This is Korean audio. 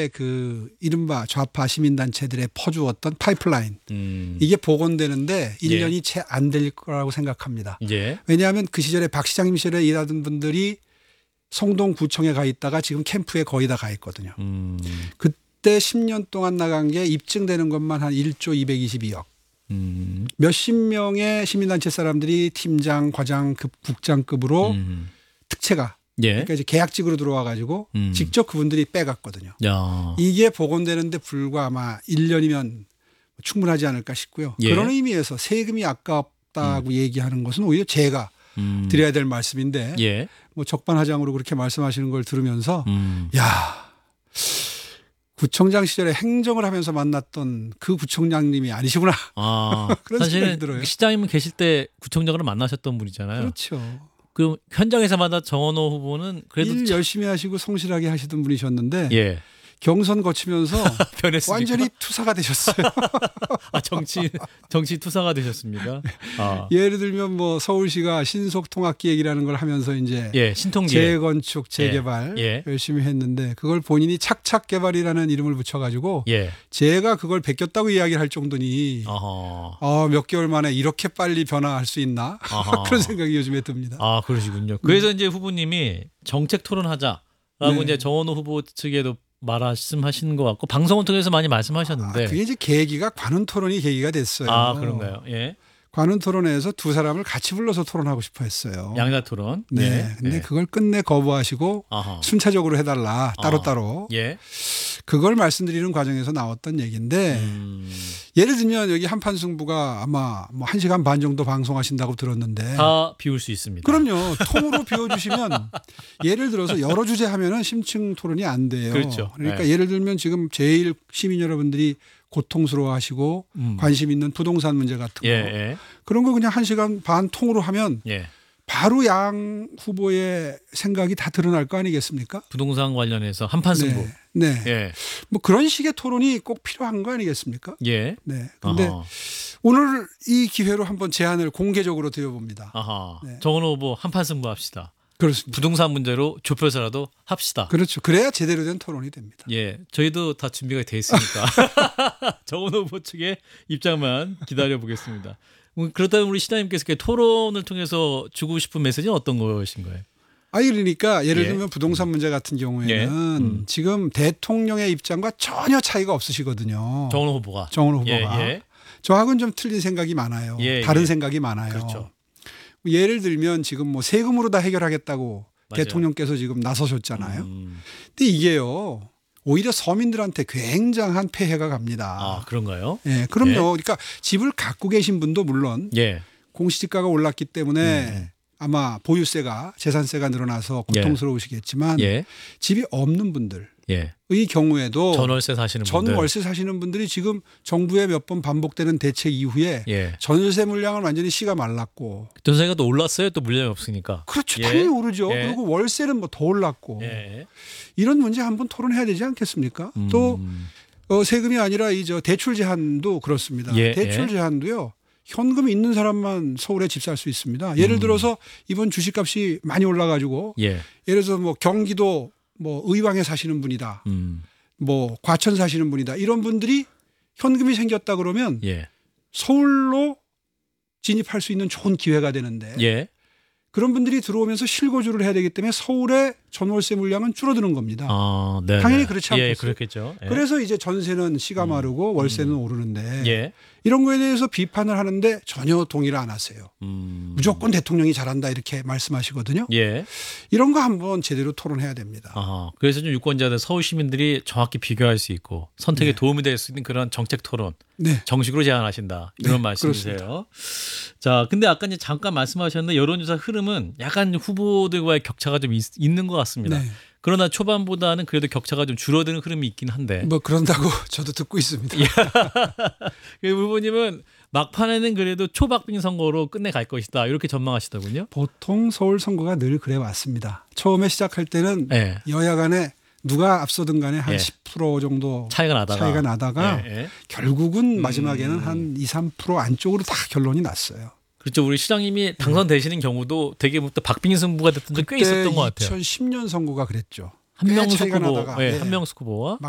당시에 그 이른바 좌파 시민단체들의 퍼주었던 파이프라인 이게 복원되는데 1년이 채 안 될 거라고 생각합니다. 왜냐하면 그 시절에 박 시장님 시절에 일하던 분들이 성동구청에 가 있다가 지금 캠프에 거의 다 가 있거든요. 그때 10년 동안 나간 게 입증되는 것만 한 1조 222억. 몇십 명의 시민단체 사람들이 팀장, 과장급, 국장급으로 특채가 그러니까 이제 계약직으로 들어와 가지고 직접 그분들이 빼갔거든요. 이게 복원되는데 불과 아마 1년이면 충분하지 않을까 싶고요. 그런 의미에서 세금이 아깝다고 얘기하는 것은 오히려 제가 드려야 될 말씀인데 뭐 적반하장으로 그렇게 말씀하시는 걸 들으면서 야 구청장 시절에 행정을 하면서 만났던 그 구청장님이 아니시구나. 그런 생각이 들어요. 시장님 계실 때 구청장으로 만나셨던 분이잖아요. 그렇죠. 그 현장에서 만난 정원호 후보는 그래도 일 열심히 하시고 성실하게 하시던 분이셨는데 경선 거치면서 완전히 투사가 되셨어요. 정치 투사가 되셨습니까? 예를 들면 뭐 서울시가 신속통합기획이라는 걸 하면서 이제 신통기 재건축, 재개발 열심히 했는데 그걸 본인이 착착개발이라는 이름을 붙여가지고 제가 그걸 베꼈다고 이야기를 할 정도니 몇 개월 만에 이렇게 빨리 변화할 수 있나 그런 생각이 요즘에 듭니다. 그러시군요. 그래서 이제 후보님이 정책 토론하자라고 이제 정원호 후보 측에도 말씀하시는 것 같고 방송을 통해서 많이 말씀하셨는데 그게 이제 계기가 관훈 토론이 계기가 됐어요. 그런가요? 관훈 토론에서 두 사람을 같이 불러서 토론하고 싶어 했어요. 양자 토론. 근데 그걸 끝내 거부하시고 순차적으로 해달라 따로따로. 그걸 말씀드리는 과정에서 나왔던 얘기인데 예를 들면 여기 한판 승부가 아마 뭐 1시간 반 정도 방송하신다고 들었는데 다 비울 수 있습니다. 그럼요. 통으로 비워주시면 예를 들어서 여러 주제 하면은 심층 토론이 안 돼요. 그렇죠. 그러니까 예를 들면 지금 제일 시민 여러분들이 고통스러워하시고 관심 있는 부동산 문제 같은 거 그런 거 그냥 1시간 반 통으로 하면 바로 양 후보의 생각이 다 드러날 거 아니겠습니까? 부동산 관련해서 한판 승부. 뭐 그런 식의 토론이 꼭 필요한 거 아니겠습니까? 근데 오늘 이 기회로 한번 제안을 공개적으로 드려봅니다. 정원호 후보 한판 승부 합시다. 그렇습니다. 부동산 문제로 좁혀서라도 합시다. 그렇죠. 그래야 제대로 된 토론이 됩니다. 저희도 다 준비가 돼 있으니까 정원호 후보 측의 입장만 기다려 보겠습니다. 그렇다면 우리 시장님께서 토론을 통해서 주고 싶은 메시지는 어떤 것인가요? 그러니까 예를 들면 부동산 문제 같은 경우에는 지금 대통령의 입장과 전혀 차이가 없으시거든요. 정원호 후보가. 저하고는 좀 틀린 생각이 많아요. 다른 생각이 많아요. 그렇죠. 예를 들면 지금 뭐 세금으로 다 해결하겠다고 대통령께서 지금 나서셨잖아요. 근데 이게요. 오히려 서민들한테 굉장한 폐해가 갑니다. 그런가요? 그럼요. 그러니까 집을 갖고 계신 분도 물론 공시지가가 올랐기 때문에 아마 보유세가 재산세가 늘어나서 고통스러우시겠지만 집이 없는 분들의 경우에도 전월세 사시는 분들이 지금 정부의 몇 번 반복되는 대책 이후에 전세 물량은 완전히 씨가 말랐고 전세가 또 올랐어요. 또 물량이 없으니까. 그렇죠. 당연히 오르죠. 그리고 월세는 뭐 더 올랐고 이런 문제 한번 토론해야 되지 않겠습니까? 또 세금이 아니라 대출 제한도 그렇습니다. 대출 제한도요. 현금 있는 사람만 서울에 집 살 수 있습니다. 예를 들어서 이번 주식값이 많이 올라가지고 예를 들어서 뭐 경기도 뭐 의왕에 사시는 분이다. 뭐 과천 사시는 분이다. 이런 분들이 현금이 생겼다 그러면 서울로 진입할 수 있는 좋은 기회가 되는데 그런 분들이 들어오면서 실거주를 해야 되기 때문에 서울의 전월세 물량은 줄어드는 겁니다. 당연히 그렇지 않겠어요? 그렇겠죠. 그래서 이제 전세는 씨가 마르고 월세는 오르는데 이런 거에 대해서 비판을 하는데 전혀 동의를 안 하세요. 무조건 대통령이 잘한다 이렇게 말씀하시거든요. 이런 거 한번 제대로 토론해야 됩니다. 그래서 좀 유권자들 서울 시민들이 정확히 비교할 수 있고 선택에 도움이 될 수 있는 그런 정책 토론 정식으로 제안하신다 이런 말씀이세요. 자, 근데 아까 이제 잠깐 말씀하셨는데 여론조사 흐름은 약간 후보들과의 격차가 좀 있는 것 같습니다. 그러나 초반보다는 그래도 격차가 좀 줄어드는 흐름이 있긴 한데. 뭐 그런다고 저도 듣고 있습니다. 후보님은 막판에는 그래도 초박빙 선거로 끝내갈 것이다 이렇게 전망하시더군요. 보통 서울 선거가 늘 그래 왔습니다. 처음에 시작할 때는 여야 간에 누가 앞서든 간에 한 10% 정도 차이가 나다가 결국은 마지막에는 한 2, 3% 안쪽으로 다 결론이 났어요. 그렇죠. 우리 시장님이 당선되시는 경우도 되게 또 박빙 승부가 됐던 적 꽤 있었던 것 같아요. 2010년 선거가 그랬죠. 한명숙 후보와